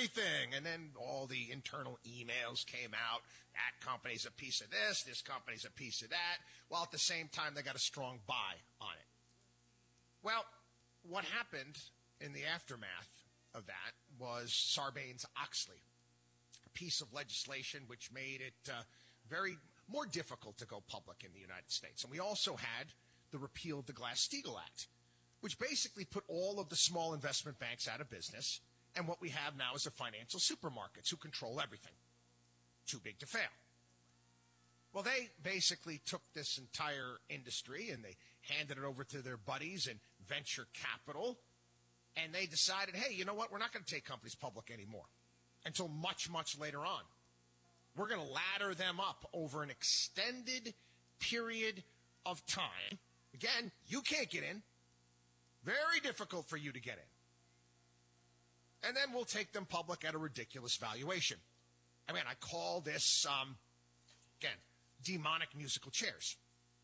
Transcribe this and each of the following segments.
everything. And then all the internal emails came out. That company's a piece of this company's a piece of that, while at the same time they got a strong buy on it. Well, what happened in the aftermath of that was Sarbanes-Oxley, a piece of legislation which made it very more difficult to go public in the United States. And we also had the repeal of the Glass-Steagall Act, which basically put all of the small investment banks out of business. And what we have now is the financial supermarkets who control everything. Too big to fail. Well, they basically took this entire industry and they handed it over to their buddies in venture capital. And they decided, hey, you know what? We're not going to take companies public anymore until much, much later on. We're going to ladder them up over an extended period of time. Again, you can't get in. Very difficult for you to get in. And then we'll take them public at a ridiculous valuation. I mean, I call this, again, demonic musical chairs.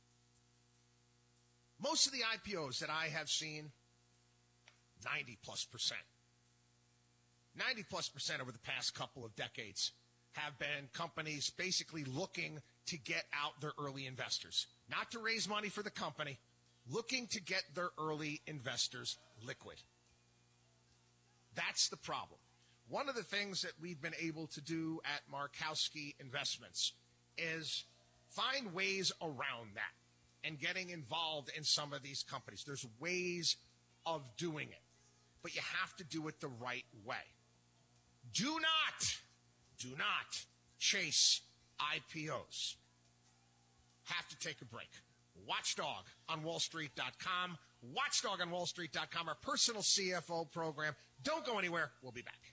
Most of the IPOs that I have seen, 90+%. 90+% over the past couple of decades have been companies basically looking to get out their early investors. Not to raise money for the company, looking to get their early investors liquid. That's the problem. One of the things that we've been able to do at Markowski Investments is find ways around that and getting involved in some of these companies. There's ways of doing it, but you have to do it the right way. Do not chase IPOs. Have to take a break. Watchdog on WallStreet.com. Watchdog on WallStreet.com, our personal CFO program. Don't go anywhere. We'll be back.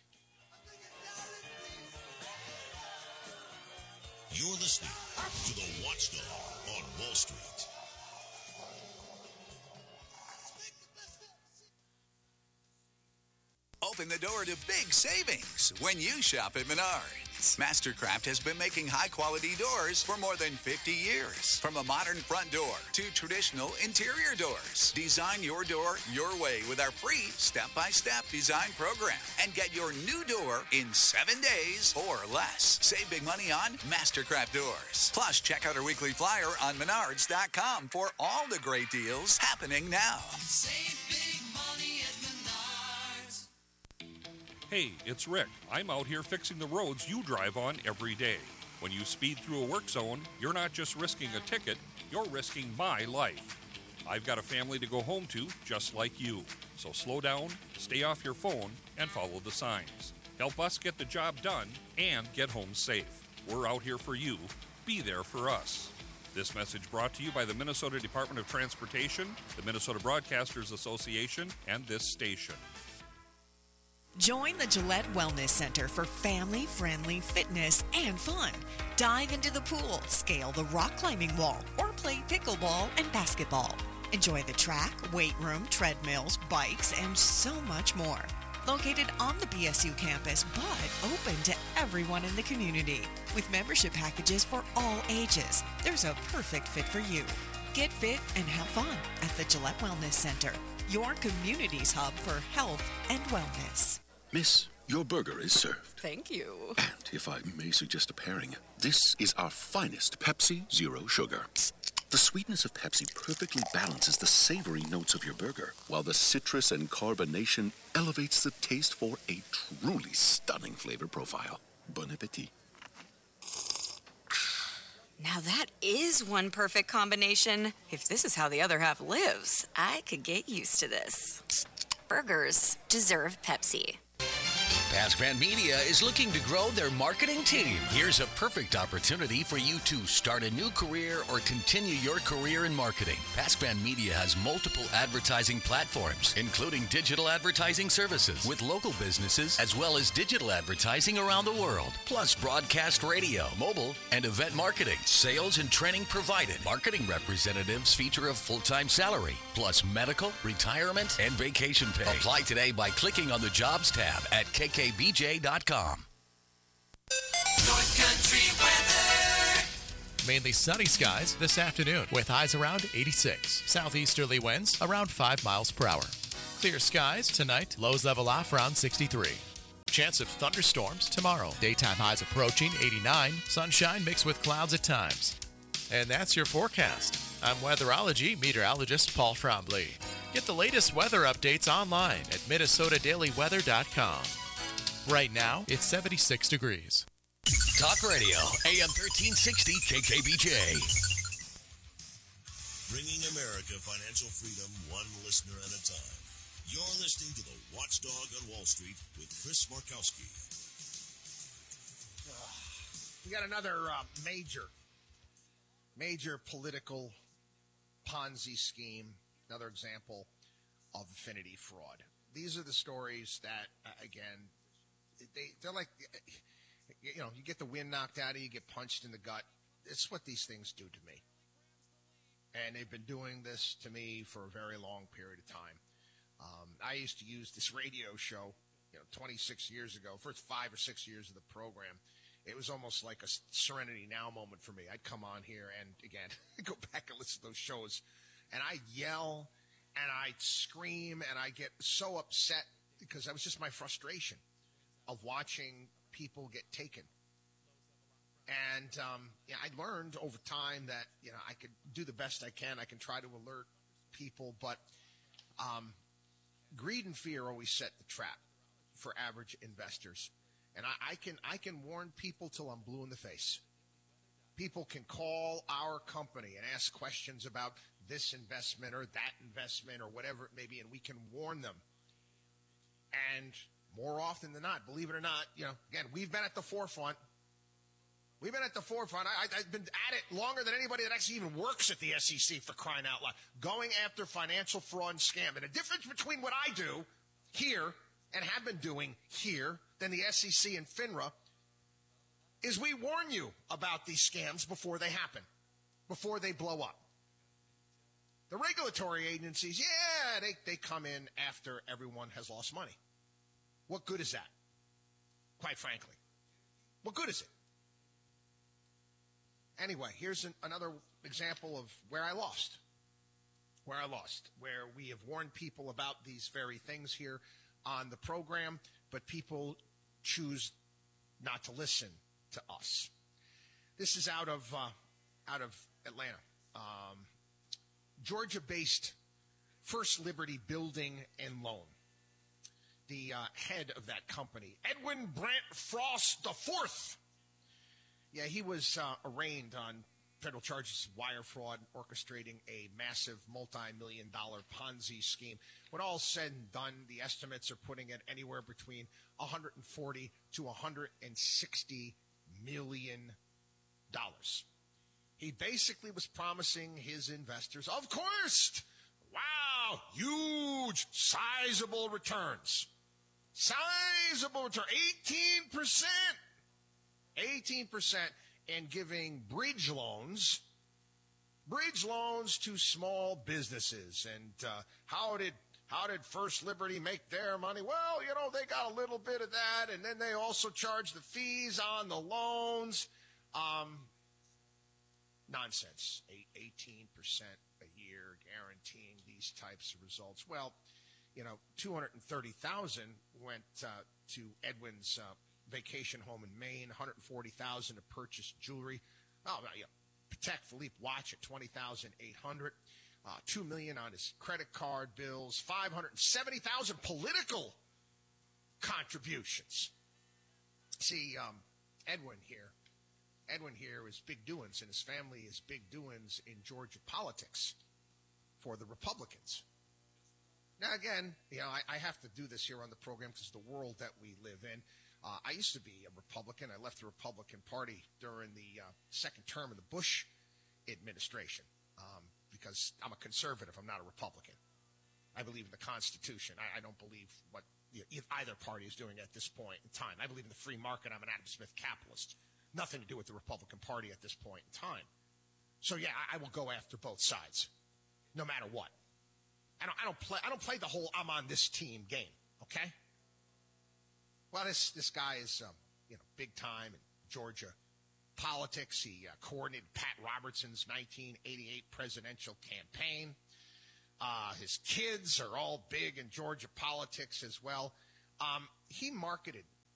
You're listening to the Watchdog on Wall Street. Open the door to big savings when you shop at Menards. Mastercraft has been making high-quality doors for more than 50 years. From a modern front door to traditional interior doors. Design your door your way with our free step-by-step design program. And get your new door in 7 days or less. Save big money on Mastercraft doors. Plus, check out our weekly flyer on Menards.com for all the great deals happening now. Save big money at Menards. Hey, it's Rick. I'm out here fixing the roads you drive on every day. When you speed through a work zone, you're not just risking a ticket, you're risking my life. I've got a family to go home to, just like you. So slow down, stay off your phone, and follow the signs. Help us get the job done and get home safe. We're out here for you. Be there for us. This message brought to you by the Minnesota Department of Transportation, the Minnesota Broadcasters Association, and this station. Join the Gillette Wellness Center for family-friendly fitness and fun. Dive into the pool, scale the rock climbing wall, or play pickleball and basketball. Enjoy the track, weight room, treadmills, bikes, and so much more. Located on the BSU campus, but open to everyone in the community. With membership packages for all ages, there's a perfect fit for you. Get fit and have fun at the Gillette Wellness Center, your community's hub for health and wellness. Miss, your burger is served. Thank you. And if I may suggest a pairing, this is our finest Pepsi Zero Sugar. The sweetness of Pepsi perfectly balances the savory notes of your burger, while the citrus and carbonation elevates the taste for a truly stunning flavor profile. Bon appetit. Now that is one perfect combination. If this is how the other half lives, I could get used to this. Burgers deserve Pepsi. PassFan Media is looking to grow their marketing team. Here's a perfect opportunity for you to start a new career or continue your career in marketing. PassFan Media has multiple advertising platforms, including digital advertising services with local businesses, as well as digital advertising around the world, plus broadcast radio, mobile, and event marketing. Sales and training provided. Marketing representatives feature a full-time salary, plus medical, retirement, and vacation pay. Apply today by clicking on the Jobs tab at KKBJ.com. North Country weather. Mainly sunny skies this afternoon with highs around 86. Southeasterly winds around 5 miles per hour. Clear skies tonight. Lows level off around 63. Chance of thunderstorms tomorrow. Daytime highs approaching 89. Sunshine mixed with clouds at times. And that's your forecast. I'm weatherology meteorologist Paul Trombley. Get the latest weather updates online at minnesotadailyweather.com. Right now, it's 76 degrees. Talk Radio, AM 1360 KKBJ. Bringing America financial freedom one listener at a time. You're listening to the Watchdog on Wall Street with Chris Markowski. We got another major political Ponzi scheme, another example of affinity fraud. These are the stories that, again, they're like, you know, you get the wind knocked out of you, get punched in the gut. It's what these things do to me. And they've been doing this to me for a very long period of time. I used to use this radio show, 26 years ago, first 5 or 6 years of the program. It was almost like a Serenity Now moment for me. I'd come on here and, again, go back and listen to those shows, and I'd yell and I'd scream and I'd get so upset because that was just my frustration of watching people get taken. And I learned over time that, I could do the best I can. I can try to alert people, but greed and fear always set the trap for average investors. And I can warn people till I'm blue in the face. People can call our company and ask questions about this investment or that investment or whatever it may be, and we can warn them. And more often than not, believe it or not, again, we've been at the forefront. We've been at the forefront. I've been at it longer than anybody that actually even works at the SEC, for crying out loud, going after financial fraud and scam. And the difference between what I do here and have been doing here than the SEC and FINRA is we warn you about these scams before they happen, before they blow up. The regulatory agencies, they come in after everyone has lost money. What good is that? Quite frankly. What good is it? Anyway, here's another example of where I lost, where we have warned people about these very things here on the program, but people choose not to listen to us. This is out of Atlanta. Georgia-based First Liberty Building and Loan. The head of that company, Edwin Brant Frost IV. Yeah, he was arraigned on federal charges of wire fraud, orchestrating a massive multi-million-dollar Ponzi scheme. When all said and done, the estimates are putting it anywhere between $140 to $160 million. He basically was promising his investors, of course, wow, huge, sizable returns. Sizable return, 18%, and giving bridge loans to small businesses. And how did First Liberty make their money? Well, they got a little bit of that, and then they also charge the fees on the loans. Nonsense. 18% a year guaranteeing these types of results. Well, $230,000 went to Edwin's vacation home in Maine, $140,000 to purchase jewelry. Patek Philippe watch at $20,800. $2 million on his credit card bills. $570,000 political contributions. See, Edwin here is big doings, and his family is big doings in Georgia politics for the Republicans. Now, again, I have to do this here on the program because of the world that we live in. I used to be a Republican. I left the Republican Party during the second term of the Bush administration because I'm a conservative. I'm not a Republican. I believe in the Constitution. I don't believe what either party is doing at this point in time. I believe in the free market. I'm an Adam Smith capitalist. Nothing to do with the Republican Party at this point in time. So, yeah, I will go after both sides, no matter what. I don't play the whole I'm on this team game, okay? Well, this guy is, big time in Georgia politics. He coordinated Pat Robertson's 1988 presidential campaign. His kids are all big in Georgia politics as well. He marketed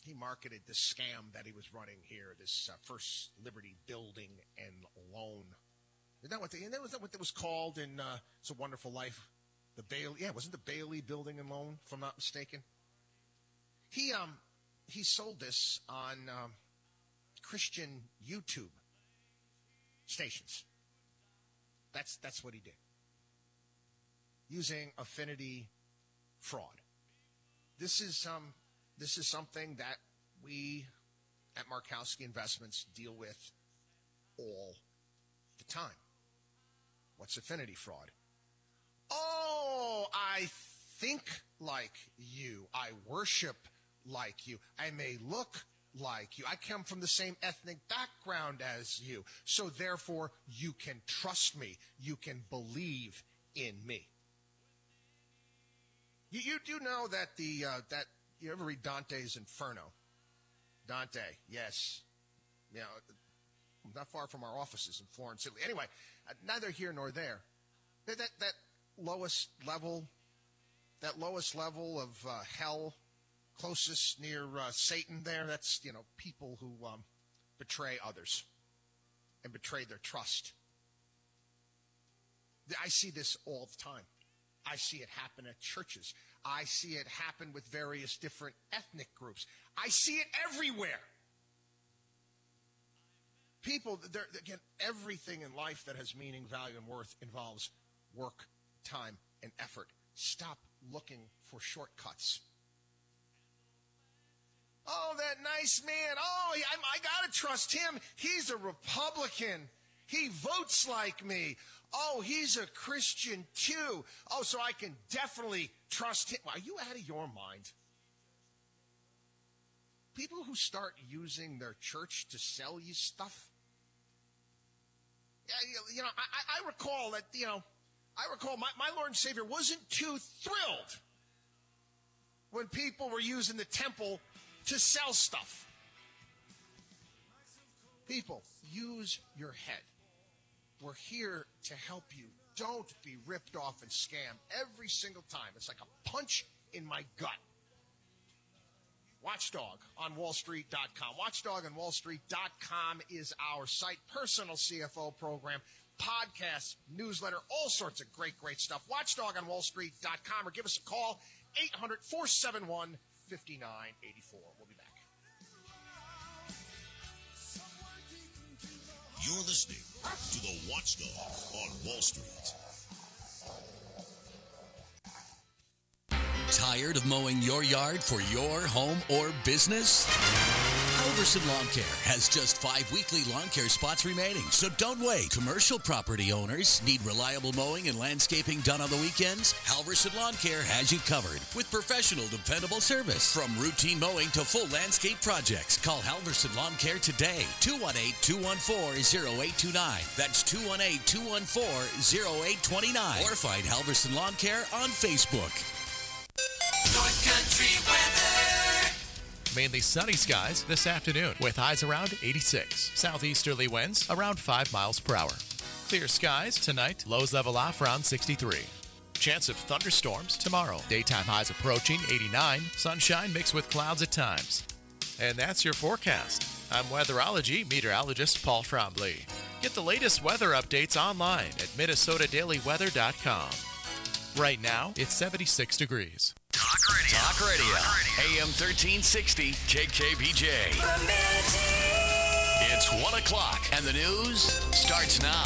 he marketed the scam that he was running here, this First Liberty Building and Loan. Isn't that what it was called in It's a Wonderful Life? The Bailey, wasn't the Bailey Building and Loan, if I'm not mistaken? He sold this on Christian YouTube stations. That's what he did, using affinity fraud. This is something that we at Markowski Investments deal with all the time. What's affinity fraud? Oh, I think like you. I worship like you. I may look like you. I come from the same ethnic background as you. So therefore, you can trust me. You can believe in me. You do know that that you ever read Dante's Inferno? Dante, yes. Not far from our offices in Florence, Italy. Anyway, neither here nor there. That lowest level of hell, closest near Satan there, that's, people who betray others and betray their trust. I see this all the time. I see it happen at churches. I see it happen with various different ethnic groups. I see it everywhere. People, again, everything in life that has meaning, value, and worth involves work, time, and effort. Stop looking for shortcuts. Oh, that nice man. Oh, I got to trust him. He's a Republican. He votes like me. Oh, he's a Christian too. Oh, so I can definitely trust him. Are you out of your mind? People who start using their church to sell you stuff. I recall that, my Lord and Savior wasn't too thrilled when people were using the temple to sell stuff. People, use your head. We're here to help you. Don't be ripped off and scammed every single time. It's like a punch in my gut. Watchdog on WallStreet.com. WatchdogOnWallStreet.com is our site. Personal CFO program, podcasts, newsletter, all sorts of great stuff. WatchdogOnWallStreet.com, or give us a call, 800-471-5984. We'll be back. You're listening to the Watchdog on Wall Street. Tired of mowing your yard for your home or business? Halverson Lawn Care has just 5 weekly lawn care spots remaining, so don't wait. Commercial property owners need reliable mowing and landscaping done on the weekends? Halverson Lawn Care has you covered with professional, dependable service. From routine mowing to full landscape projects, call Halverson Lawn Care today. 218-214-0829. That's 218-214-0829. Or find Halverson Lawn Care on Facebook. North Country weather. Mainly sunny skies this afternoon with highs around 86. Southeasterly winds around 5 miles per hour. Clear skies tonight. Lows level off around 63. Chance of thunderstorms tomorrow. Daytime highs approaching 89. Sunshine mixed with clouds at times. And that's your forecast. I'm weatherology meteorologist Paul Trombley. Get the latest weather updates online at MinnesotaDailyWeather.com. Right now, it's 76 degrees. Talk Radio. AM 1360 KKBJ. It's 1 o'clock and the news starts now.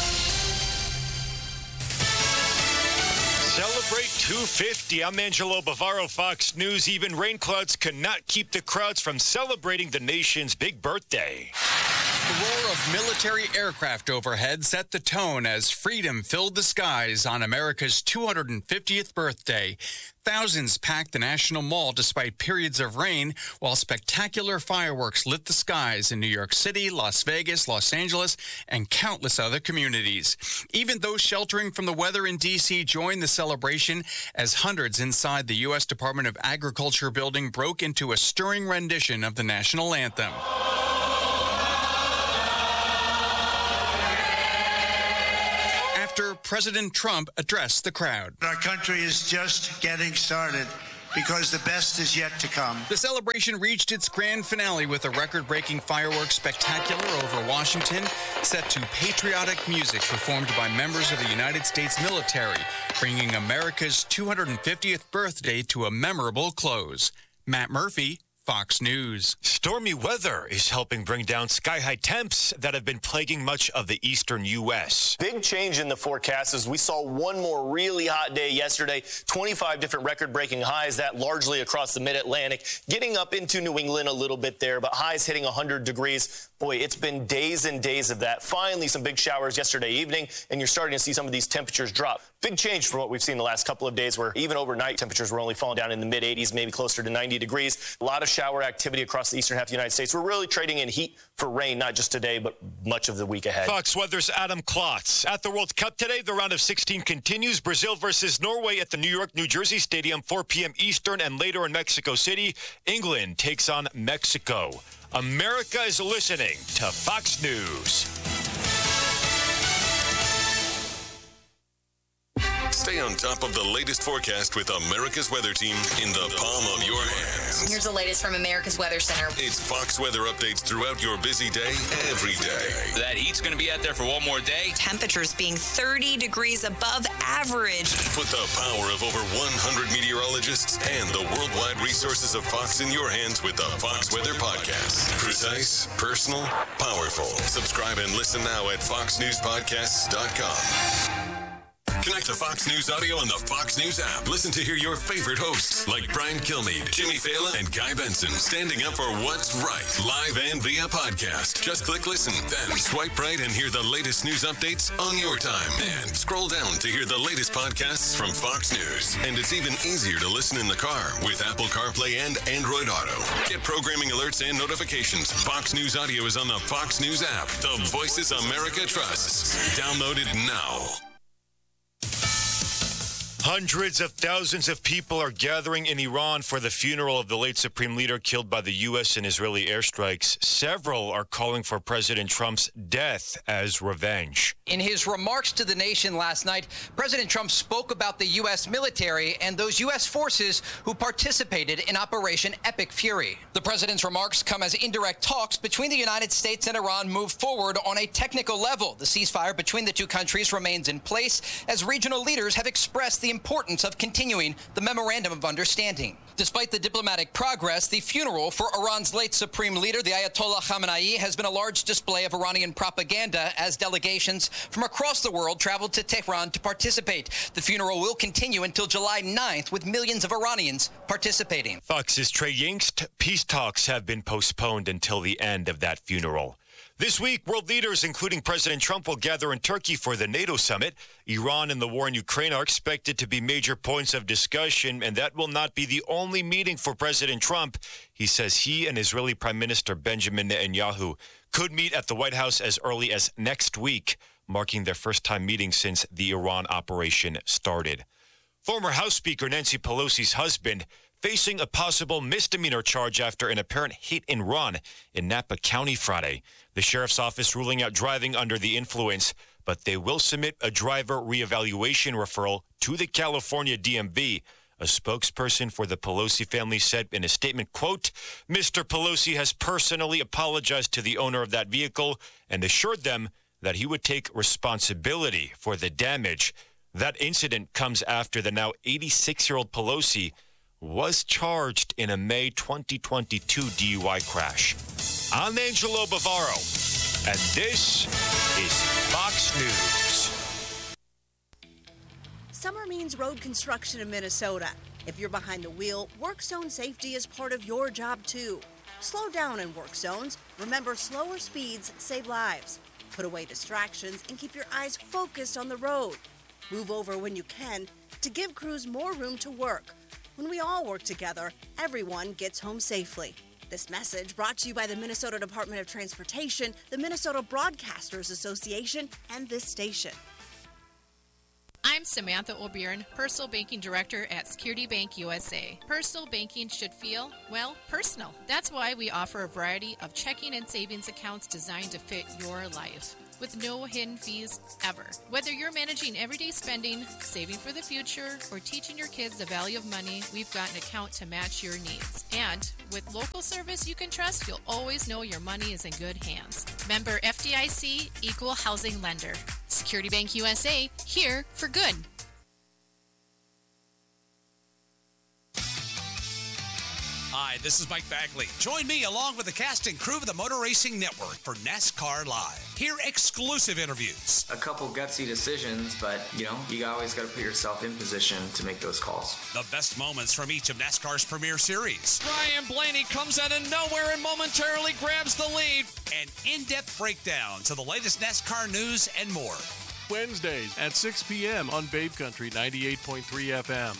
Celebrate 250. I'm Angelo Bavaro, Fox News. Even rain clouds cannot keep the crowds from celebrating the nation's big birthday. The roar of military aircraft overhead set the tone as freedom filled the skies on America's 250th birthday. Thousands packed the National Mall despite periods of rain, while spectacular fireworks lit the skies in New York City, Las Vegas, Los Angeles, and countless other communities. Even those sheltering from the weather in D.C. joined the celebration as hundreds inside the U.S. Department of Agriculture building broke into a stirring rendition of the national anthem. After President Trump addressed the crowd. Our country is just getting started. because the best is yet to come. The celebration reached its grand finale with a record-breaking fireworks spectacular over Washington, set to patriotic music performed by members of the United States military, bringing America's 250th birthday to a memorable close. Matt Murphy, Fox News. Stormy weather is helping bring down sky-high temps that have been plaguing much of the eastern U.S. Big change in the forecast as we saw one more really hot day yesterday. 25 different record-breaking highs, that largely across the mid-Atlantic, getting up into New England a little bit there, but highs hitting 100 degrees. Boy, it's been days and days of that. Finally, some big showers yesterday evening, and you're starting to see some of these temperatures drop. Big change from what we've seen the last couple of days, where even overnight temperatures were only falling down in the mid-80s, maybe closer to 90 degrees. A lot of shower activity across the eastern half of the United States. We're really trading in heat for rain, not just today, but much of the week ahead. Fox Weather's Adam Klotz. At the World Cup today, the round of 16 continues. Brazil versus Norway at the New York, New Jersey Stadium, 4 p.m. Eastern, and later in Mexico City, England takes on Mexico. America is listening to Fox News. Stay on top of the latest forecast with America's Weather Team in the palm of your hands. Here's the latest from America's Weather Center. It's Fox weather updates throughout your busy day, every day. That heat's going to be out there for one more day. Temperatures being 30 degrees above average. Put the power of over 100 meteorologists and the worldwide resources of Fox in your hands with the Fox Weather Podcast. Precise, personal, powerful. Subscribe and listen now at foxnewspodcasts.com. Connect to Fox News Audio on the Fox News app. Listen to hear your favorite hosts like Brian Kilmeade, Jimmy Fallon, and Guy Benson standing up for what's right, live and via podcast. Just click listen, then swipe right and hear the latest news updates on your time. And scroll down to hear the latest podcasts from Fox News. And it's even easier to listen in the car with Apple CarPlay and Android Auto. Get programming alerts and notifications. Fox News Audio is on the Fox News app. The voices America trusts. Download it now. Hundreds of thousands of people are gathering in Iran for the funeral of the late Supreme Leader killed by the U.S. and Israeli airstrikes. Several are calling for President Trump's death as revenge. In his remarks to the nation last night, President Trump spoke about the U.S. military and those U.S. forces who participated in Operation Epic Fury. The president's remarks come as indirect talks between the United States and Iran move forward on a technical level. The ceasefire between the two countries remains in place as regional leaders have expressed the importance of continuing the Memorandum of Understanding. Despite the diplomatic progress, the funeral for Iran's late Supreme Leader, the Ayatollah Khamenei, has been a large display of Iranian propaganda as delegations from across the world traveled to Tehran to participate. The funeral will continue until July 9th, with millions of Iranians participating. Fox's Trey Yingst, peace talks have been postponed until the end of that funeral. This week, world leaders, including President Trump, will gather in Turkey for the NATO summit. Iran and the war in Ukraine are expected to be major points of discussion, and that will not be the only meeting for President Trump. He says he and Israeli Prime Minister Benjamin Netanyahu could meet at the White House as early as next week, marking their first-time meeting since the Iran operation started. Former House Speaker Nancy Pelosi's husband facing a possible misdemeanor charge after an apparent hit-and-run in Napa County Friday. The sheriff's office ruling out driving under the influence, but they will submit a driver reevaluation referral to the California DMV. A spokesperson for the Pelosi family said in a statement, quote, Mr. Pelosi has personally apologized to the owner of that vehicle and assured them that he would take responsibility for the damage. That incident comes after the now 86-year-old Pelosi was charged in a May 2022 DUI crash. I'm Angelo Bavaro, and this is Fox News. Summer means road construction in Minnesota. If you're behind the wheel, work zone safety is part of your job too. Slow down in work zones. Remember, slower speeds save lives. Put away distractions and keep your eyes focused on the road. Move over when you can to give crews more room to work. When we all work together, everyone gets home safely. This message brought to you by the Minnesota Department of Transportation, the Minnesota Broadcasters Association, and this station. I'm Samantha O'Byrne, Personal Banking Director at Security Bank USA. Personal banking should feel, well, personal. That's why we offer a variety of checking and savings accounts designed to fit your life. with no hidden fees ever. Whether you're managing everyday spending, saving for the future, or teaching your kids the value of money, we've got an account to match your needs. And with local service you can trust, you'll always know your money is in good hands. Member FDIC, Equal Housing Lender. Security Bank USA, here for good. Hi, this is Mike Bagley. Join me along with the cast and crew of the Motor Racing Network for NASCAR Live. Hear exclusive interviews. A couple gutsy decisions, but, you always got to put yourself in position to make those calls. The best moments from each of NASCAR's premier series. Ryan Blaney comes out of nowhere and momentarily grabs the lead. And in-depth breakdowns of the latest NASCAR news and more. Wednesdays at 6 p.m. on Babe Country 98.3 FM.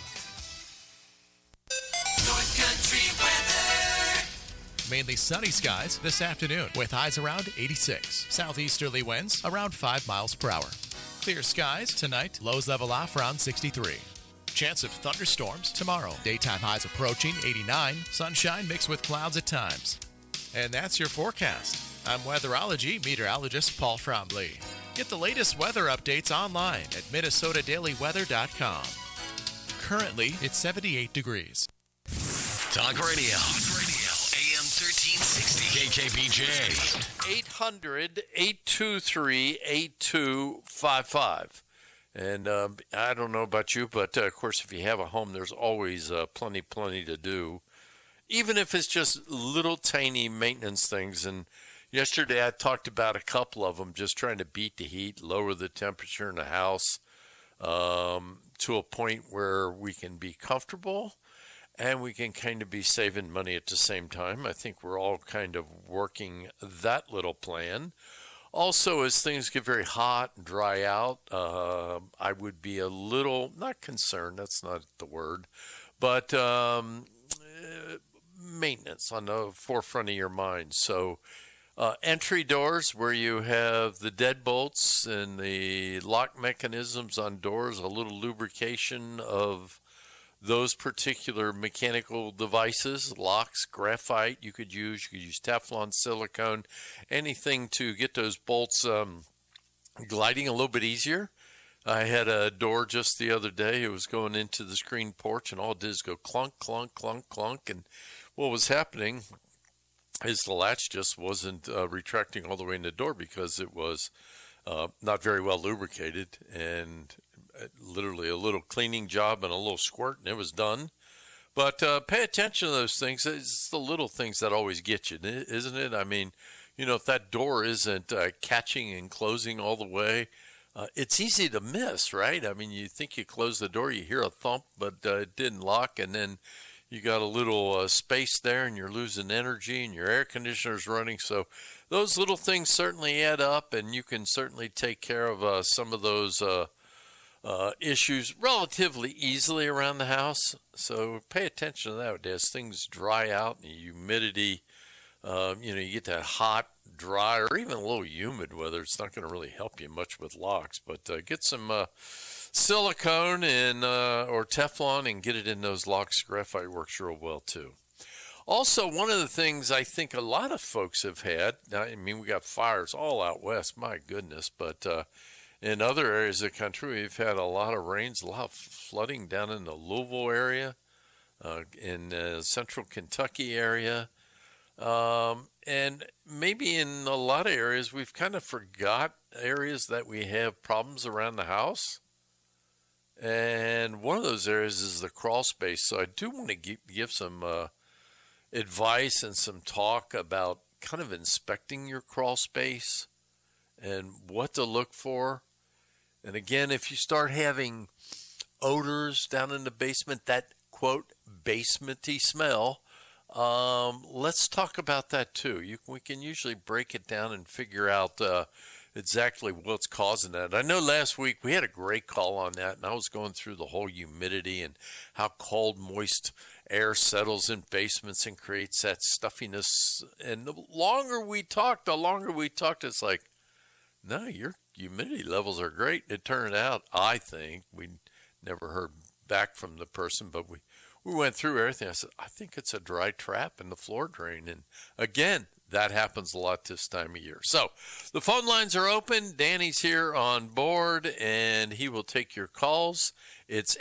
North Country weather. Mainly sunny skies this afternoon with highs around 86. Southeasterly winds around 5 miles per hour. Clear skies tonight, lows level off around 63. Chance of thunderstorms tomorrow. Daytime highs approaching 89. Sunshine mixed with clouds at times. And that's your forecast. I'm weatherology meteorologist Paul Trombley. Get the latest weather updates online at minnesotadailyweather.com. Currently, it's 78 degrees. Talk Radio. AM 1360. KKBJ. 800-823-8255. And I don't know about you, but of course, if you have a home, there's always plenty to do. Even if it's just little tiny maintenance things. And yesterday I talked about a couple of them, just trying to beat the heat, lower the temperature in the house to a point where we can be comfortable and we can kind of be saving money at the same time. I think we're all kind of working that little plan. Also, as things get very hot and dry out, I would be a little, not concerned, that's not the word, but maintenance on the forefront of your mind. So entry doors where you have the deadbolts and the lock mechanisms on doors, a little lubrication of those particular mechanical devices, locks, graphite you could use Teflon, silicone, anything to get those bolts gliding a little bit easier. I had a door just the other day. It was going into the screen porch, and all it did is go clunk, clunk, clunk, clunk. And what was happening is the latch just wasn't retracting all the way in the door because it was not very well lubricated, and literally a little cleaning job and a little squirt, and it was done. But pay attention to those things. It's the little things that always get you, isn't it? I mean, if that door isn't catching and closing all the way, it's easy to miss, right? I mean, you think you close the door, you hear a thump, but it didn't lock, and then you got a little space there, and you're losing energy, and your air conditioner's running. So those little things certainly add up, and you can certainly take care of some of those issues relatively easily around the house. So pay attention to that as things dry out and the humidity, you get that hot, dry, or even a little humid weather. It's not going to really help you much with locks, but get some silicone and or Teflon and get it in those locks. Graphite works real well too. Also, one of the things I think a lot of folks have had, I mean, we got fires all out west, my goodness, but in other areas of the country, we've had a lot of rains, a lot of flooding down in the Louisville area, in the central Kentucky area. And maybe in a lot of areas, we've kind of forgot areas that we have problems around the house. And one of those areas is the crawl space. So I do want to give some advice and some talk about kind of inspecting your crawl space and what to look for. And again, if you start having odors down in the basement, that, quote, basementy smell, let's talk about that too. We can usually break it down and figure out exactly what's causing that. I know last week we had a great call on that, and I was going through the whole humidity and how cold, moist air settles in basements and creates that stuffiness. And the longer we talked, it's like, no, your humidity levels are great. It turned out, I think, we never heard back from the person, but we went through everything. I said, I think it's a dry trap in the floor drain. And again, that happens a lot this time of year. So the phone lines are open. Danny's here on board, and he will take your calls. It's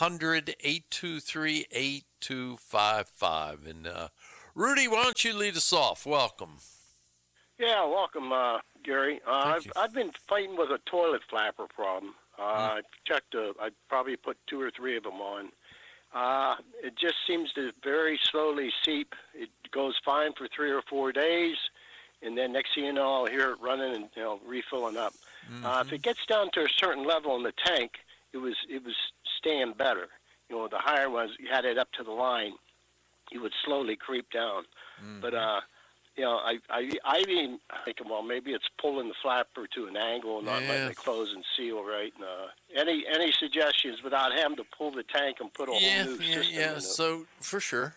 800-823-8255. And Rudy, why don't you lead us off? Welcome. Yeah, welcome, Gary. I've been fighting with a toilet flapper problem. I've checked. I probably put 2 or 3 of them on. It just seems to very slowly seep. It goes fine for 3 or 4 days, and then next thing you know, I'll hear it running and refilling up. If it gets down to a certain level in the tank, it was staying better. The higher ones, you had it up to the line, it would slowly creep down. But I even think, well, maybe it's pulling the flapper to an angle and not letting it close and seal right. Any suggestions without having to pull the tank and put a whole new system in it? So for sure.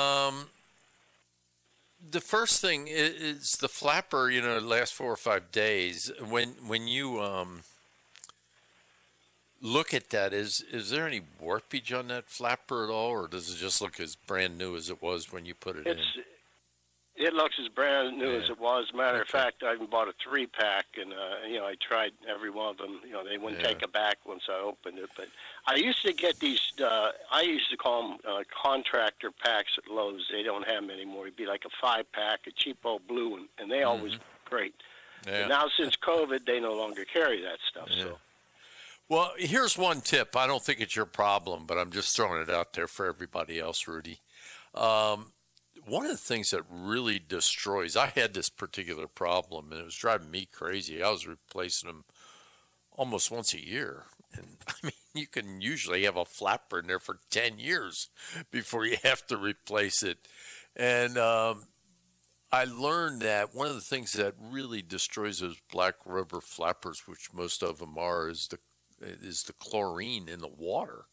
The first thing is the flapper, it lasts 4 or 5 days. When you look at that, is there any warpage on that flapper at all, or does it just look as brand new as it was when you put it in? It looks as brand new as it was. Matter of fact, I even bought a 3-pack, and I tried every one of them. They wouldn't take it back once I opened it. But I used to get these. I used to call them contractor packs at Lowe's. They don't have them anymore. It'd be like a 5-pack, a cheapo blue, and they always great. Yeah. But now since COVID, they no longer carry that stuff. Yeah. So. Well, here's one tip. I don't think it's your problem, but I'm just throwing it out there for everybody else, Rudy. One of the things that really destroys, I had this particular problem, and it was driving me crazy. I was replacing them almost once a year. And I mean, you can usually have a flapper in there for 10 years before you have to replace it. And I learned that one of the things that really destroys those black rubber flappers, which most of them are, is the chlorine in the water.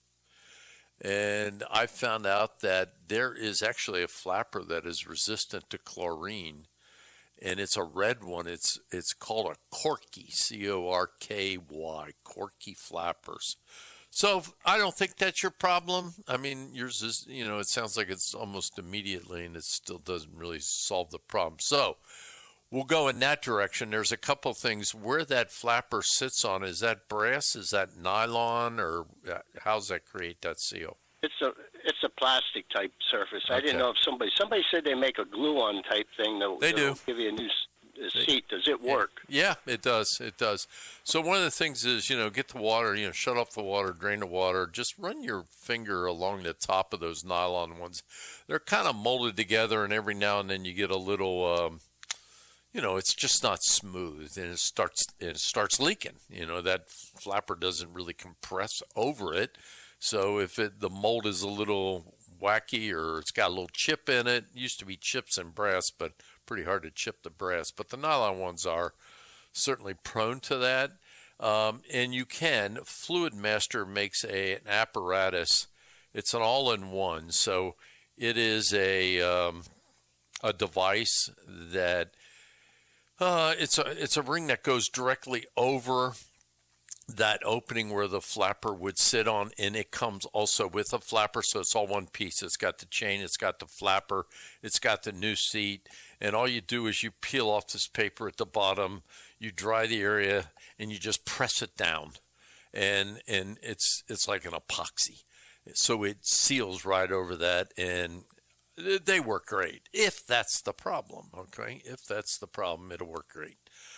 And I found out that there is actually a flapper that is resistant to chlorine, and it's a red one. It's called a Corky, C-O-R-K-Y, Corky flappers. So I don't think that's your problem. I mean, yours is, it sounds like it's almost immediately, and it still doesn't really solve the problem. So we'll go in that direction. There's a couple things. Where that flapper sits on, is that brass? Is that nylon? Or how does that create that seal? It's a plastic type surface. Okay. I didn't know if somebody said they make a glue-on type thing that they do. Give you a new seat. Does it work? Yeah, it does. It does. So one of the things is, get the water, shut off the water, drain the water. Just run your finger along the top of those nylon ones. They're kind of molded together, and every now and then you get a little... it's just not smooth, and it starts leaking. That flapper doesn't really compress over it. So if the mold is a little wacky or it's got a little chip in it, used to be chips in brass, but pretty hard to chip the brass. But the nylon ones are certainly prone to that. And you can. Fluid Master makes an apparatus. It's an all-in-one. So it is a device that it's a ring that goes directly over that opening where the flapper would sit on, and it comes also with a flapper, so it's all one piece. It's got the chain, it's got the flapper, it's got the new seat, and all you do is you peel off this paper at the bottom, you dry the area, and you just press it down, and it's like an epoxy, so it seals right over that, and they work great. If that's the problem, okay? If that's the problem, it'll work great.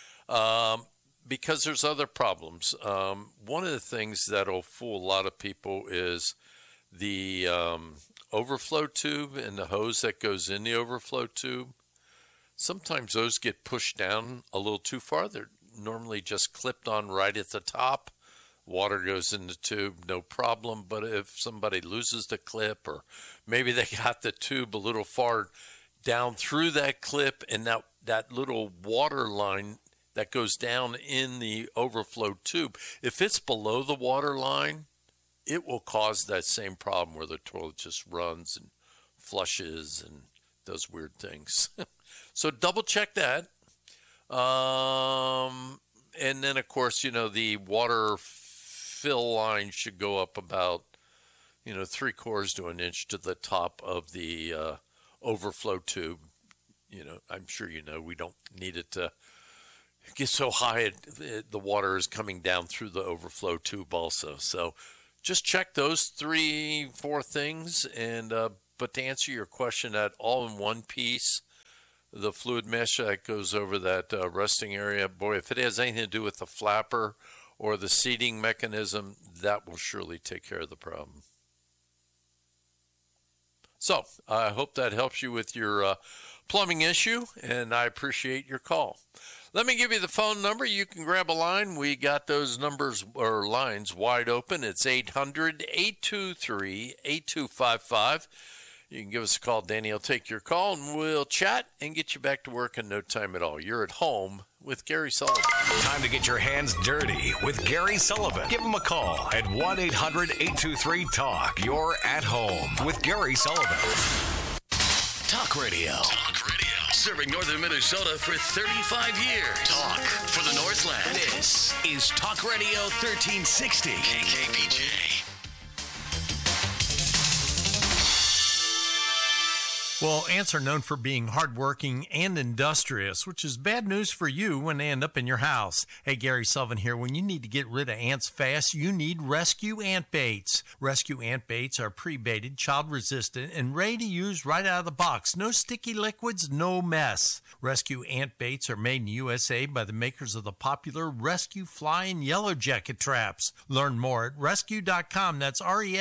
Because there's other problems. One of the things that'll fool a lot of people is the overflow tube and the hose that goes in the overflow tube. Sometimes those get pushed down a little too far. They're normally just clipped on right at the top. Water goes in the tube, no problem. But if somebody loses the clip, or maybe they got the tube a little far down through that clip, and that little water line that goes down in the overflow tube, if it's below the water line, it will cause that same problem where the toilet just runs and flushes and does weird things. So double check that. And then, of course, the water fill line should go up about, 3/4 to an inch to the top of the overflow tube. I'm sure we don't need it to get so high the water is coming down through the overflow tube also. So just check those 3-4 things. And but to answer your question, that all in one piece, the fluid mesh that goes over that resting area, boy, if it has anything to do with the flapper or the seating mechanism, that will surely take care of the problem. So I hope that helps you with your plumbing issue, and I appreciate your call. Let me give you the phone number. You can grab a line. We got those numbers or lines wide open. It's 800-823-8255. You can give us a call. Danny will take your call, and we'll chat and get you back to work in no time at all. You're at home with Gary Sullivan. Time to get your hands dirty with Gary Sullivan. Give him a call at 1-800-823-TALK. You're at home with Gary Sullivan. Talk Radio. Talk Radio. Serving northern Minnesota for 35 years. Talk for the Northland. This is Talk Radio 1360. KKPJ. Well, ants are known for being hardworking and industrious, which is bad news for you when they end up in your house. Hey, Gary Sullivan here. When you need to get rid of ants fast, you need Rescue Ant Baits. Rescue Ant Baits are pre-baited, child-resistant, and ready to use right out of the box. No sticky liquids, no mess. Rescue Ant Baits are made in the USA by the makers of the popular Rescue Fly and Yellow Jacket traps. Learn more at rescue.com. That's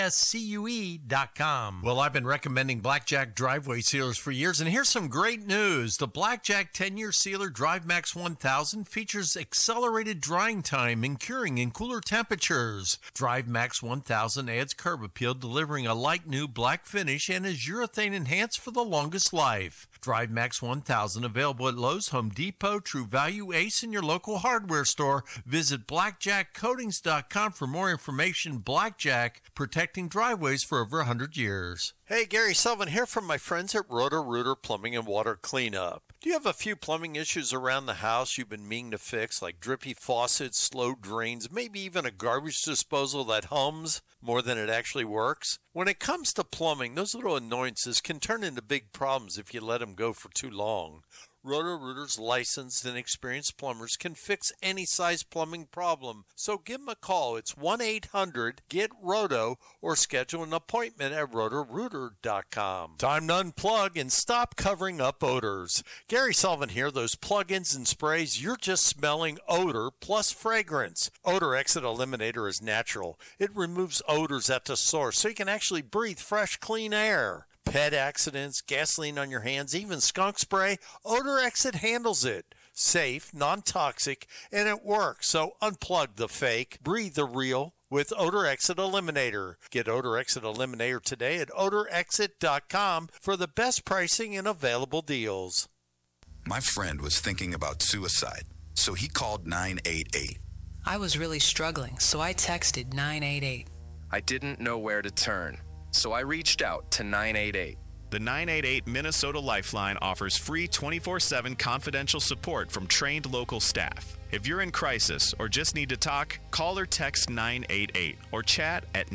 RESCUE.com. Well, I've been recommending Blackjack driveway sealers for years, and here's some great news. The Blackjack 10-year sealer DriveMax 1000 features accelerated drying time and curing in cooler temperatures. DriveMax 1000 adds curb appeal, delivering a light new black finish, and is urethane enhanced for the longest life. DriveMax 1000 available at Lowe's, Home Depot, True Value, Ace, and your local hardware store. Visit blackjackcoatings.com for more information. Blackjack, protecting driveways for over 100 years. Hey, Gary Sullivan here from my friends at Roto-Rooter Plumbing and Water Cleanup. Do you have a few plumbing issues around the house you've been meaning to fix, like drippy faucets, slow drains, maybe even a garbage disposal that hums more than it actually works? When it comes to plumbing, those little annoyances can turn into big problems if you let them go for too long. Roto-Rooter's licensed and experienced plumbers can fix any size plumbing problem. So give them a call. It's 1-800-GET-ROTO or schedule an appointment at rotorooter.com. Time to unplug and stop covering up odors. Gary Sullivan here. Those plug-ins and sprays, you're just smelling odor plus fragrance. Odor Exit Eliminator is natural. It removes odors at the source so you can actually breathe fresh, clean air. Pet accidents, gasoline on your hands, even skunk spray, Odor Exit handles it. Safe, non-toxic, and it works. So unplug the fake, breathe the real with Odor Exit Eliminator. Get Odor Exit Eliminator today at odorexit.com for the best pricing and available deals. My friend was thinking about suicide, so he called 988. I was really struggling, so I texted 988. I didn't know where to turn, so I reached out to 988. The 988 Minnesota Lifeline offers free 24/7 confidential support from trained local staff. If you're in crisis or just need to talk, call or text 988 or chat at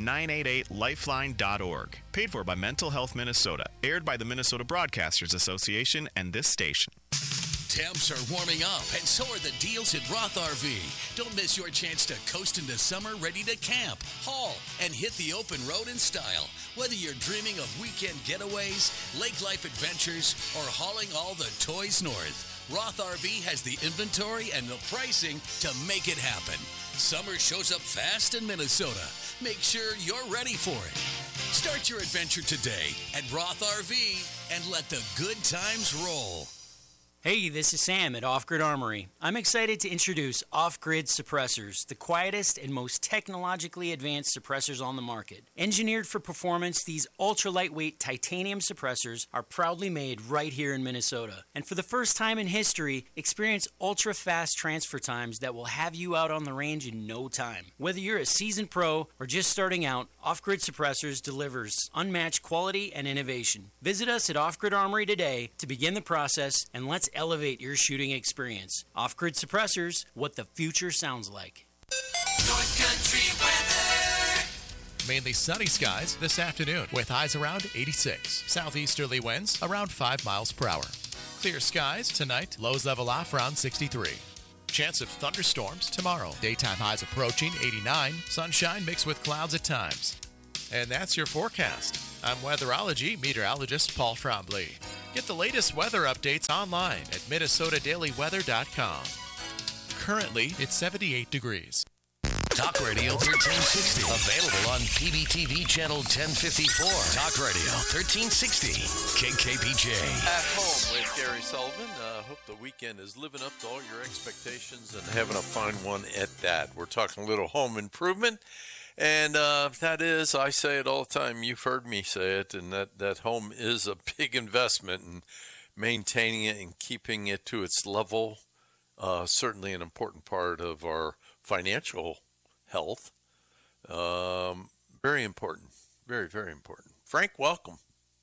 988lifeline.org. Paid for by Mental Health Minnesota. Aired by the Minnesota Broadcasters Association and this station. Temps are warming up, and so are the deals at Roth RV. Don't miss your chance to coast into summer ready to camp, haul, and hit the open road in style. Whether you're dreaming of weekend getaways, lake life adventures, or hauling all the toys north, Roth RV has the inventory and the pricing to make it happen. Summer shows up fast in Minnesota. Make sure you're ready for it. Start your adventure today at Roth RV and let the good times roll. Hey, this is Sam at Off Grid Armory. I'm excited to introduce Off Grid Suppressors, the quietest and most technologically advanced suppressors on the market. Engineered for performance, these ultra-lightweight titanium suppressors are proudly made right here in Minnesota. And for the first time in history, experience ultra-fast transfer times that will have you out on the range in no time. Whether you're a seasoned pro or just starting out, Off Grid Suppressors delivers unmatched quality and innovation. Visit us at Off Grid Armory today to begin the process, and let's elevate your shooting experience. Off-Grid Suppressors, what the future sounds like. North Country weather. Mainly sunny skies this afternoon with highs around 86. Southeasterly winds around 5 miles per hour. Clear skies tonight. Lows level off around 63. Chance of thunderstorms tomorrow. Daytime highs approaching 89. Sunshine mixed with clouds at times. And that's your forecast. I'm weatherology meteorologist Paul Trombley. Get the latest weather updates online at minnesotadailyweather.com. Currently, it's 78 degrees. Talk Radio 1360. Available on PBTV Channel 1054. Talk Radio 1360. KKPJ. At home with Gary Sullivan. Hope the weekend is living up to all your expectations and having a fine one at that. We're talking a little home improvement. And that is, I say it all the time, you've heard me say it, and that home is a big investment, and maintaining it and keeping it to its level, certainly an important part of our financial health. Very important. Very, very important. Frank, welcome.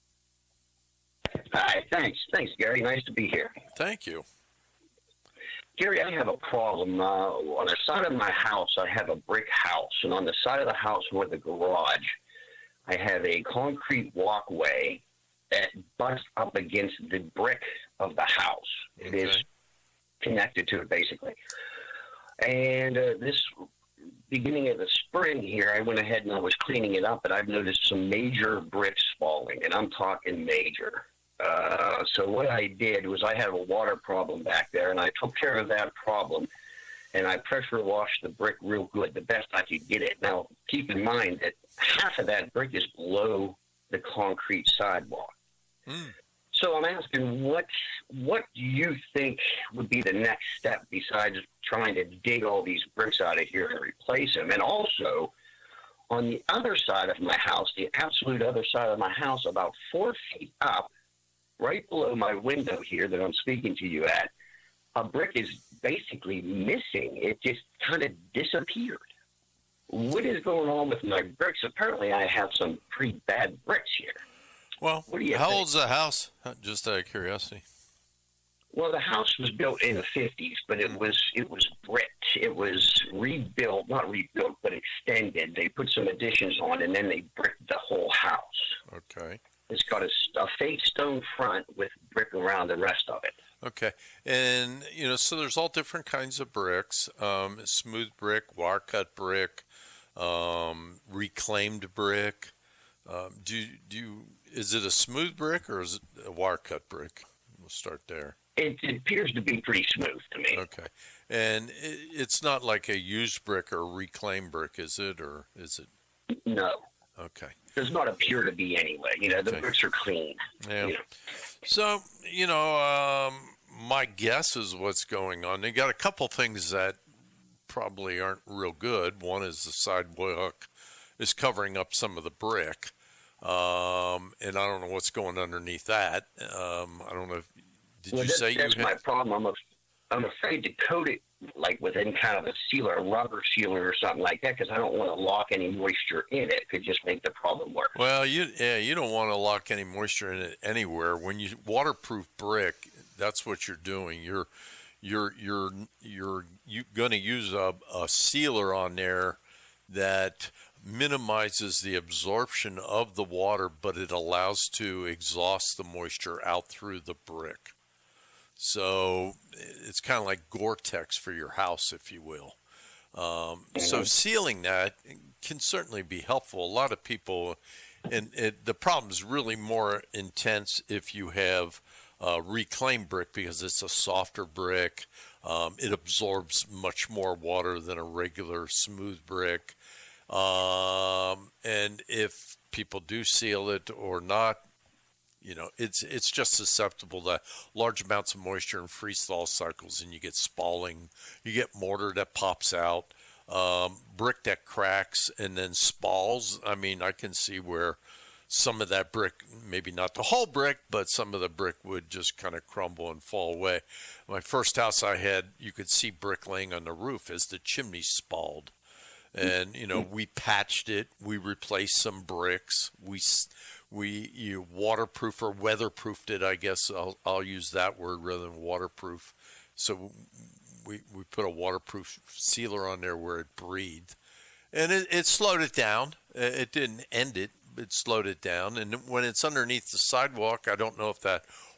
Hi, thanks. Thanks, Gary. Nice to be here. Thank you. Gary, I have a problem. On the side of my house, I have a brick house, and on the side of the house where the garage, I have a concrete walkway that butts up against the brick of the house. It is connected to it, basically. And this beginning of the spring here, I went ahead and I was cleaning it up, and I've noticed some major bricks falling, and I'm talking major. So what I did was I had a water problem back there, and I took care of that problem, and I pressure washed the brick real good, the best I could get it. Now, keep in mind that half of that brick is below the concrete sidewalk. So I'm asking, what do you think would be the next step besides trying to dig all these bricks out of here and replace them? And also, on the other side of my house, the absolute other side of my house, about 4 feet up, right below my window here that I'm speaking to you at, a brick is basically missing. It just kind of disappeared. What is going on with my bricks? Apparently, I have some pretty bad bricks here. Well, what do you how think? old's the house? Just out of curiosity. Well, the house was built in the 50s, but it was bricked. It was rebuilt, not rebuilt, but extended. They put some additions on, and then they bricked the whole house. Okay. It's got a fake stone front with brick around the rest of it. Okay. And, so there's all different kinds of bricks. Smooth brick, wire cut brick, reclaimed brick. Is it a smooth brick or is it a wire cut brick? We'll start there. It appears to be pretty smooth to me. Okay. And it's not like a used brick or reclaimed brick, is it? Or is it? No. Okay. Does not appear to be anyway. The bricks are clean. Yeah. So, my guess is what's going on. They got a couple things that probably aren't real good. One is the sidewalk is covering up some of the brick. And I don't know what's going underneath that. I don't know. That's my problem. I'm afraid to coat it like with any kind of a sealer, a rubber sealer or something like that, because I don't want to lock any moisture in it. It could just make the problem worse. Well, you don't want to lock any moisture in it anywhere. When you waterproof brick, that's what you're doing. You're going to use a sealer on there that minimizes the absorption of the water, but it allows to exhaust the moisture out through the brick. So it's kind of like Gore-Tex for your house, if you will. So sealing that can certainly be helpful. A lot of people, and the problem is really more intense if you have reclaimed brick because it's a softer brick. It absorbs much more water than a regular smooth brick. And if people do seal it or not, it's just susceptible to large amounts of moisture and freeze-thaw cycles, and you get spalling. You get mortar that pops out, brick that cracks and then spalls. I mean, I can see where some of that brick, maybe not the whole brick, but some of the brick would just kind of crumble and fall away. My first house I had, you could see brick laying on the roof as the chimney spalled. And, we patched it. We replaced some bricks. We waterproof or weatherproofed it, I guess. I'll use that word rather than waterproof. So we put a waterproof sealer on there where it breathed. And it slowed it down. It didn't end it. It slowed it down. And when it's underneath the sidewalk, I don't know if that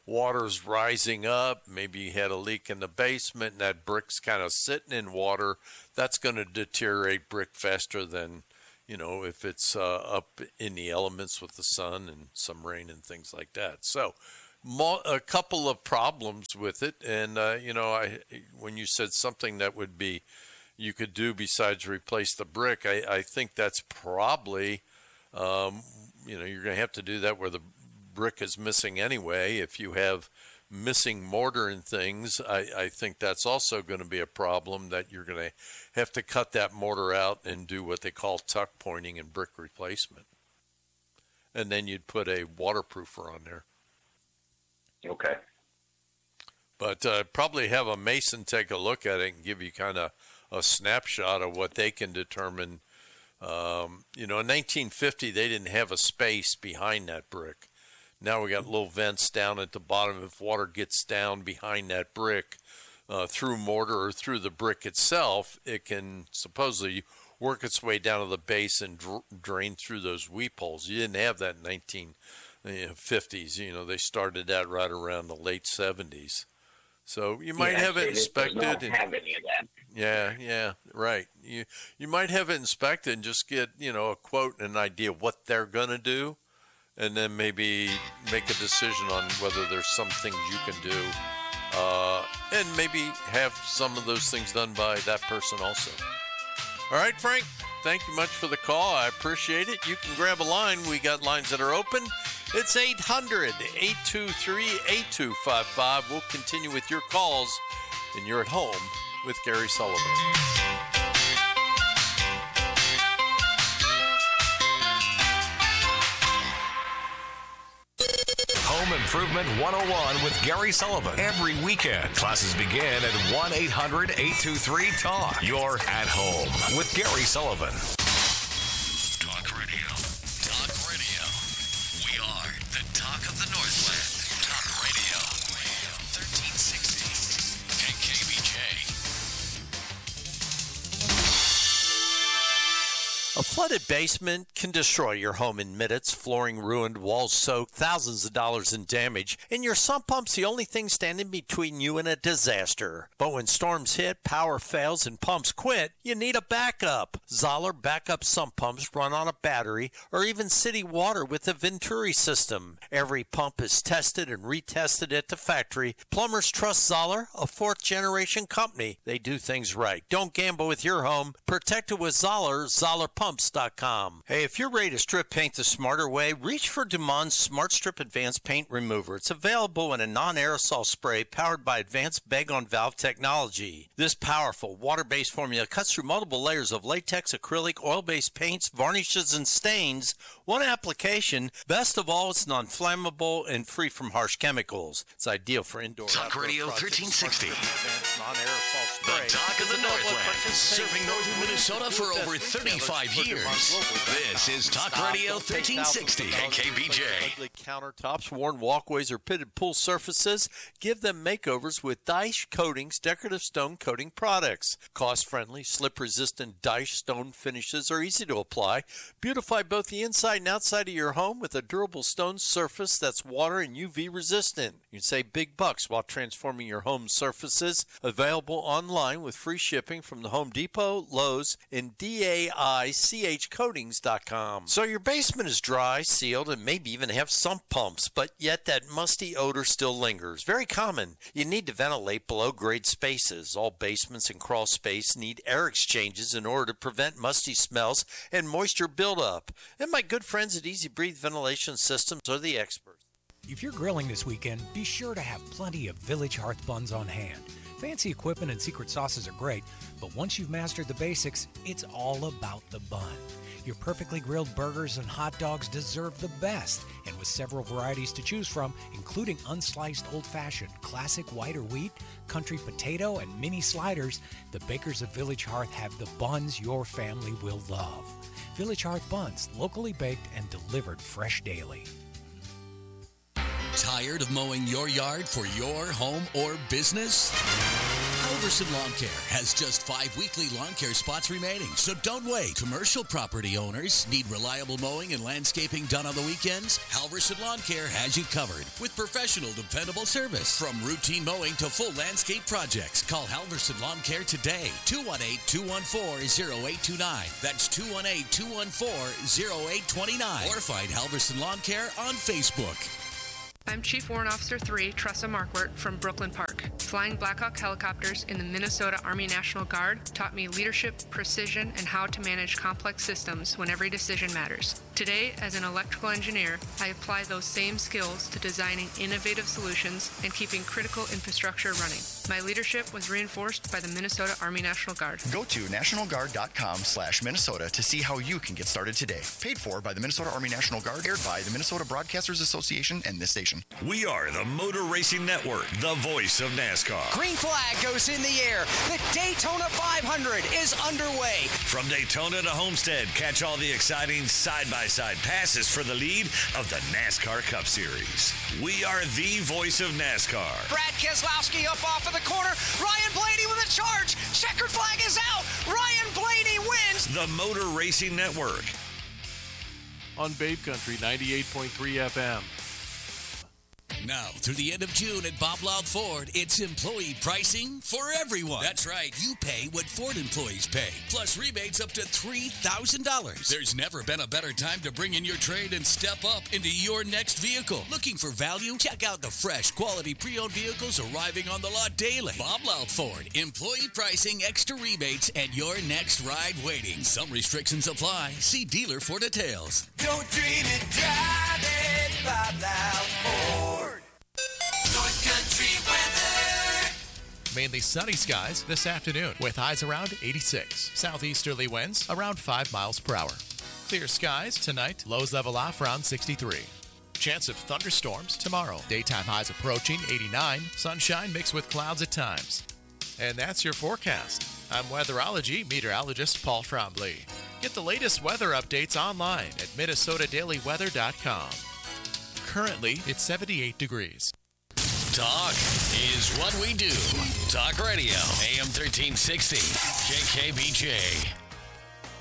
water's rising up, maybe you had a leak in the basement and that brick's kind of sitting in water, that's going to deteriorate brick faster than, if it's up in the elements with the sun and some rain and things like that. So a couple of problems with it. And, when you said something that would be you could do besides replace the brick, I think that's probably, you're going to have to do that where the brick is missing anyway. If you have missing mortar and things, I think that's also going to be a problem, that you're going to have to cut that mortar out and do what they call tuck pointing and brick replacement. And then you'd put a waterproofer on there. Okay. But probably have a mason take a look at it and give you kind of a snapshot of what they can determine. In 1950, they didn't have a space behind that brick. Now we got little vents down at the bottom. If water gets down behind that brick through mortar or through the brick itself, it can supposedly work its way down to the base and drain through those weep holes. You didn't have that in 1950s. They started that right around the late 70s. So you might have it inspected. Don't have any of that. Yeah, right. You might have it inspected and just get, a quote and an idea of what they're going to do, and then maybe make a decision on whether there's some things you can do, and maybe have some of those things done by that person also. All right, Frank, thank you much for the call. I appreciate it. You can grab a line. We got lines that are open. It's 800-823-8255. We'll continue with your calls, and you're at home with Gary Sullivan. Home Improvement 101 with Gary Sullivan. Every weekend, classes begin at 1-800-823-TALK. You're at home with Gary Sullivan. Talk Radio. Talk Radio. We are the talk of the Northland. Talk Radio. 1360 KKBJ. A flooded basement can destroy your home in minutes. Flooring ruined, walls soaked, thousands of dollars in damage, and your sump pump's the only thing standing between you and a disaster. But when storms hit, power fails, and pumps quit, you need a backup. Zoller backup sump pumps run on a battery or even city water with the Venturi system. Every pump is tested and retested at the factory. Plumbers trust Zoller, a fourth-generation company. They do things right. Don't gamble with your home. Protect it with Zoller, ZollerPumps.com. Hey, if you're ready to strip paint the smarter way, reach for Dumond's Smart Strip Advanced Paint Remover. It's available in a non-aerosol spray powered by advanced bag-on-valve technology. This powerful water-based formula cuts through multiple layers of latex, acrylic, oil-based paints, varnishes, and stains. One application. Best of all, it's non-flammable and free from harsh chemicals. It's ideal for indoor. Talk Radio 1360. Non-aerosol spray. The talk of the Northland. Serving northern Minnesota for over 35 years. This is Talk Radio 1360 KBJ. Ugly countertops, worn walkways, or pitted pool surfaces. Give them makeovers with Dyche Coatings decorative stone coating products. Cost-friendly, slip-resistant Dyche stone finishes are easy to apply. Beautify both the inside and outside of your home with a durable stone surface that's water and UV resistant. You can save big bucks while transforming your home surfaces. Available online with free shipping from the Home Depot, Lowe's, and DAICHcoatings.com. So your basement is dry, sealed, and maybe even have sump pumps, but yet that musty odor still lingers. Very common. You need to ventilate below-grade spaces. All basements and crawl space need air exchanges in order to prevent musty smells and moisture buildup. And my good friends at Easy Breathe Ventilation Systems are the experts. If you're grilling this weekend, be sure to have plenty of Village Hearth buns on hand. Fancy equipment and secret sauces are great, but once you've mastered the basics, it's all about the bun. Your perfectly grilled burgers and hot dogs deserve the best, and with several varieties to choose from, including unsliced old-fashioned, classic white or wheat, country potato, and mini sliders, the bakers of Village Hearth have the buns your family will love. Village Hearth buns, locally baked and delivered fresh daily. Tired of mowing your yard for your home or business? Halverson Lawn Care has just 5 weekly lawn care spots remaining, so don't wait. Commercial property owners need reliable mowing and landscaping done on the weekends? Halverson Lawn Care has you covered with professional, dependable service. From routine mowing to full landscape projects, call Halverson Lawn Care today. 218-214-0829. That's 218-214-0829. Or find Halverson Lawn Care on Facebook. I'm Chief Warrant Officer 3, Tressa Markwart from Brooklyn Park. Flying Black Hawk helicopters in the Minnesota Army National Guard taught me leadership, precision, and how to manage complex systems when every decision matters. Today, as an electrical engineer, I apply those same skills to designing innovative solutions and keeping critical infrastructure running. My leadership was reinforced by the Minnesota Army National Guard. Go to nationalguard.com/Minnesota to see how you can get started today. Paid for by the Minnesota Army National Guard, aired by the Minnesota Broadcasters Association and this station. We are the Motor Racing Network, the voice of NASCAR. Green flag goes in the air. The Daytona 500 is underway. From Daytona to Homestead, catch all the exciting side-by-side passes for the lead of the NASCAR Cup Series. We are the voice of NASCAR. Brad Keselowski up off of the corner. Ryan Blaney with a charge. Checkered flag is out. Ryan Blaney wins. The Motor Racing Network. On Babe Country 98.3 FM. Now, through the end of June at Bob Loud Ford, it's employee pricing for everyone. That's right. You pay what Ford employees pay, plus rebates up to $3,000. There's never been a better time to bring in your trade and step up into your next vehicle. Looking for value? Check out the fresh, quality pre-owned vehicles arriving on the lot daily. Bob Loud Ford. Employee pricing, extra rebates, and your next ride waiting. Some restrictions apply. See dealer for details. Don't dream it, drive it, Bob Loud Ford. North Country weather. Mainly sunny skies this afternoon with highs around 86. Southeasterly winds around 5 miles per hour. Clear skies tonight, lows level off around 63. Chance of thunderstorms tomorrow. Daytime highs approaching 89. Sunshine mixed with clouds at times. And that's your forecast. I'm weatherology meteorologist Paul Trombley. Get the latest weather updates online at minnesotadailyweather.com. Currently, it's 78 degrees. Talk is what we do. Talk Radio, AM 1360, KKBJ.